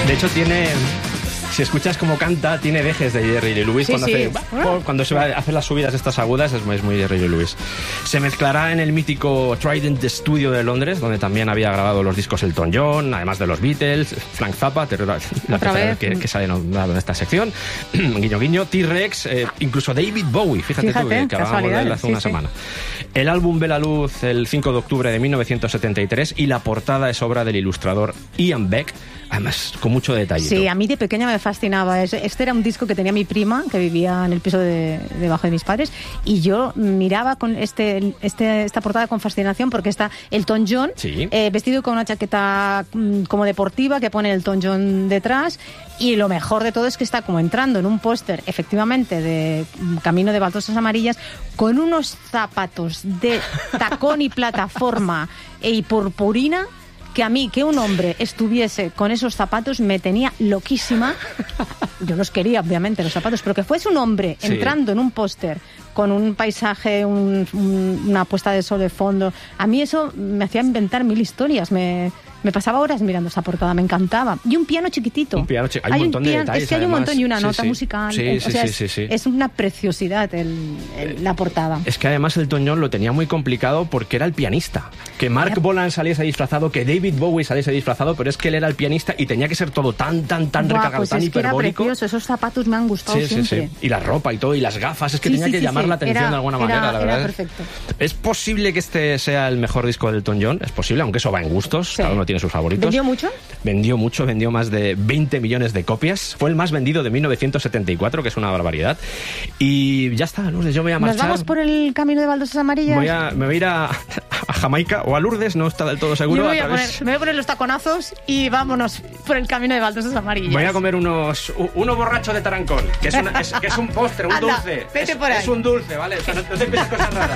De hecho, si escuchas cómo canta, tiene dejes de Jerry Lee Lewis. Cuando se va a hacer las subidas estas agudas, es muy Jerry Lee Lewis. Se mezclará en el mítico Trident Studio de Londres, donde también había grabado los discos Elton John, además de los Beatles, Frank Zappa, la tercera que sale nombrado en esta sección, guiño guiño, T-Rex, incluso David Bowie, fíjate tú, que hablábamos de él hace una semana. El álbum ve la luz el 5 de octubre de 1973 y la portada es obra del ilustrador Ian Beck, además con mucho detalle. Sí, a mí de pequeña me fascinaba. Este era un disco que tenía mi prima, que vivía en el piso debajo de mis padres, y yo miraba con esta portada con fascinación, porque está Elton John, vestido con una chaqueta como deportiva que pone Elton John detrás, y lo mejor de todo es que está como entrando en un póster, efectivamente, de Camino de Baldosas Amarillas, con unos zapatos de tacón y plataforma y purpurina, que a mí, que un hombre estuviese con esos zapatos me tenía loquísima. Yo los quería, obviamente, los zapatos, pero que fuese un hombre entrando en un póster con un paisaje, una puesta de sol de fondo, a mí eso me hacía inventar mil historias. Me pasaba horas mirando esa portada, me encantaba. Y un piano chiquitito. Hay un montón de detalles. Es que hay un montón, y una nota musical. Sí. Es una preciosidad la portada. Es que además Elton John lo tenía muy complicado porque era el pianista. Que Mark Bolan saliese disfrazado, que David Bowie saliese disfrazado, pero es que él era el pianista y tenía que ser todo tan recargado, pues tan es que hiperbólico. Era precioso, esos zapatos me han gustado siempre. Y la ropa y todo, y las gafas, es que tenía que llamar la atención de alguna manera, la verdad. Era perfecto. Es posible que este sea el mejor disco de Elton John, es posible, aunque eso va en gustos, cada uno tiene sus favoritos. ¿Vendió mucho? Vendió mucho, vendió más de 20 millones de copias. Fue el más vendido de 1974, que es una barbaridad. Y ya está, Lourdes, yo voy a marchar. ¿Nos vamos por el Camino de Baldosas Amarillas? Me voy a ir a Jamaica o a Lourdes, no está del todo seguro. Me voy a poner los taconazos y vámonos por el Camino de Baldosas Amarillas. Voy a comer uno borracho de tarancón, que es un postre, un dulce. Vete por ahí. Es un dulce, ¿vale? O sea, no te pienses cosas raras.